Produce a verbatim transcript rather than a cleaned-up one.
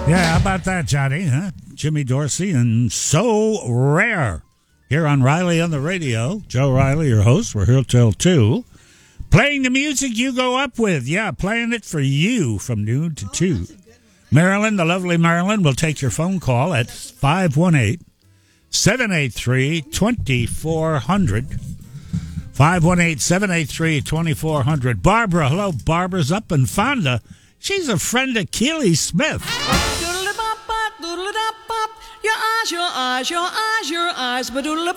Yeah, how about that, Johnny? Huh? Jimmy Dorsey and So Rare. Here on Riley on the Radio. Joe Riley, your host. We're here till two. Playing the music you go up with. Yeah, playing it for you from noon to two. Marilyn, the lovely Marilyn, will take your phone call at five one eight, seven eight three, two four zero zero. five one eight, seven eight three, two four zero zero. Barbara, hello. Barbara's up in Fonda. She's a friend of Keely Smith. Your eyes, your eyes, your eyes, your eyes, ba-doodle